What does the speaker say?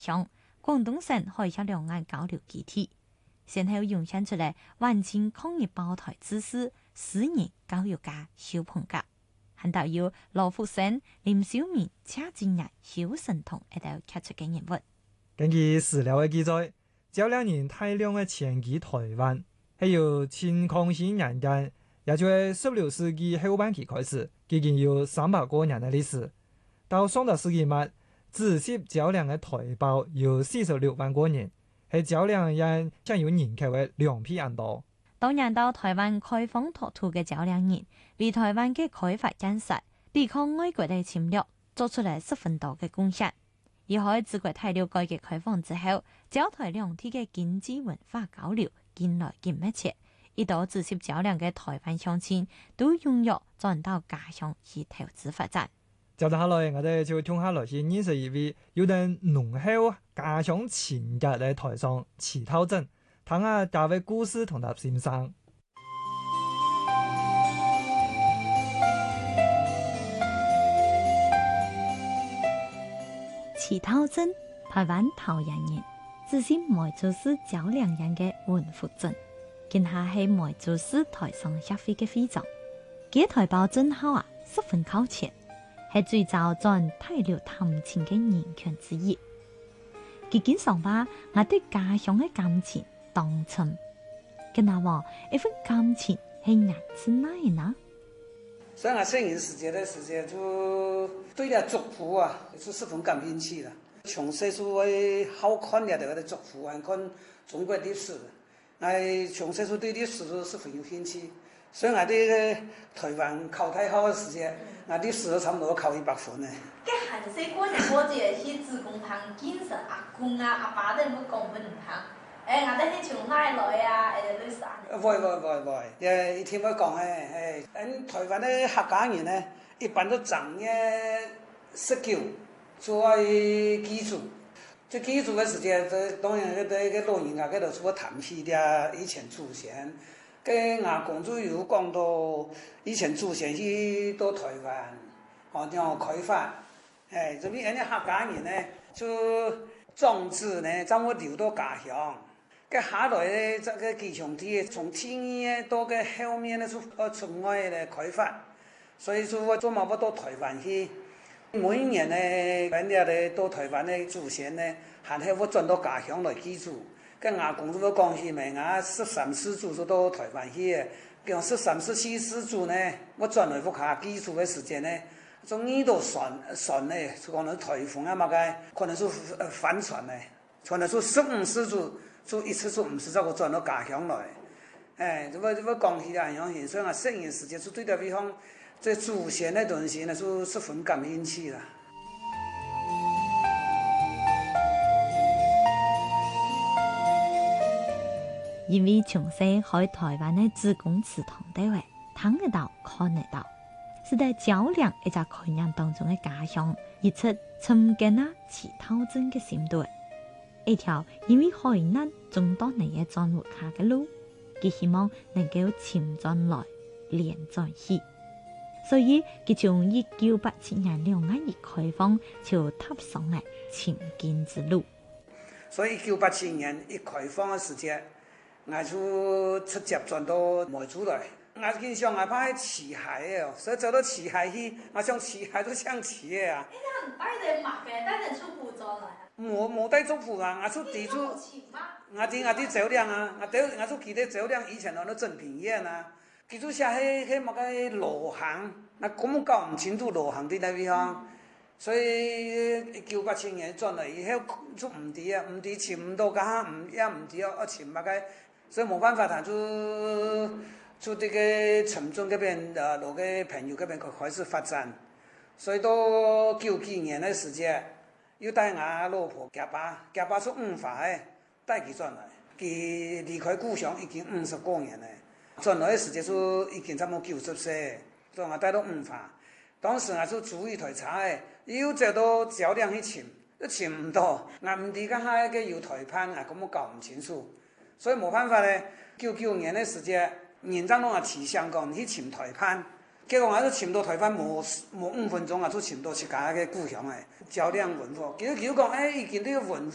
鄉，廣東省海峽兩岸交流基地，先後湧現出來萬千抗日保台志士、詩人、教育家、小朋友，還導有羅福生、林小明、車志毅、小神童一道傑出嘅人物。 根據史料嘅記載，趙兩人大量嘅遷居台灣，係由清康熙年間，也就係16世紀後半期開始，已經有300多年嘅歷史。到上個世紀末，直系趙兩嘅台胞有46萬多人，係趙兩人享有人口嘅2倍咁多。 當年到台灣開荒拓土嘅趙兩人，為台灣嘅開發建設、抵抗外國嘅侵略，做出了十分多嘅貢獻。而喺自國大陸改革開放之後，趙台兩地嘅經濟文化交流越來越密切，一度直系趙兩嘅台灣鄉親都踴躍轉到家鄉去投資發展。 接下來，我哋就聽下來先認識一位有點濃厚家鄉情結嘅台商齊頭珍，聽下大位故事同他欣賞。 齊頭珍，台灣桃園人，自是梅州市趙兩人嘅文福鎮，今下係梅州市台商協會嘅會長。佢台胞證號啊，十分靠前。係最早轉大陸探親嘅人權之一。佢經常話：我對家鄉嘅感情當真。跟他話：一份感情係源自哪裡呢？ 所以我成人世界的時間就對了族譜啊，是十分感興趣的。從細數會好看嘅嗰啲族譜啊，看中國歷史，我從細數對歷史都十分有興趣。所以我對台灣考太好嘅時間，我歷史都差唔多考100分呢。 嘅韓式過年過節去子宮堂見神阿公啊阿爸都冇講唔通，我哋去從奶來啊，類似啊。 會，一聽我講台灣嘅客家人呢，一般都長嘅19做基礎，做基礎嘅時間，當然個老人家嗰度做談起啲以前祖先。跟阿公就有講到以前祖先去到台灣，點樣開發，這邊人家客家人呢，就種子呢，將我留到家鄉。跟下來呢，這個基層地從天呢到個後面呢，從外來開發，所以說我做乜到台灣去，每一年呢，人家呢到台灣的祖先呢，還係我轉到家鄉來居住。跟阿公都講起咪，我13世祖就到台灣去嘅，跟13、14世祖呢，我轉來屋下居住嘅時間呢，從呢度船呢，就可能颱風啊嘛嘅，可能是帆船呢，可能是15世祖就一次就50隻個轉到家鄉來，咁講起來樣嘢，所以我成年時間就對啲地方，即祖先嘅東西呢，就十分感興趣啦。 因為從細喺台灣的子宮祠堂地位，聽得到看得到，是在趙兩一隻概念當中的家鄉，一出尋根啊齊頭珍嘅心對，一條因為海難中多年嘅轉活下嘅路，佢希望能夠前進來連在起，所以佢從1987年兩岸一開放就踏上了前進之路。 所以1987年一開放嘅時間。我就直接轉到梅州來，我經常我怕去海嘅，所以走到去海去，我想去海都想去嘅啊。 你唔帶人麻煩，帶人出府咗來。 冇帶族譜啊，我出地主，我啲酒量啊，我出記得酒量以前喺正平縣啊，記住下喺乜個羅行，那咁搞唔清楚羅行啲地方，所以1987年轉來以後就唔知啊，唔知潛唔到家，也唔知啊，潛乜個。所以冇辦法，他就這個深圳嗰邊落個朋友嗰邊開始發展，所以到90幾年的時間，又帶我老婆家爸出5發嘅，帶佢轉來，佢離開故鄉已經50多年了，轉來的時間就已經差唔多90歲，所以我帶到5發，當時我就租一台車嘅，又走到趙兩去潛，都潛唔到，我唔知家下個有台班啊，咁我搞唔清楚。所以冇辦法咧，99年的時間，年長攏去香港去潛台灣，結果我就潛到台灣冇5分鐘啊，就潛到自家嘅故鄉誒，趙兩文化。佢講，已經呢個文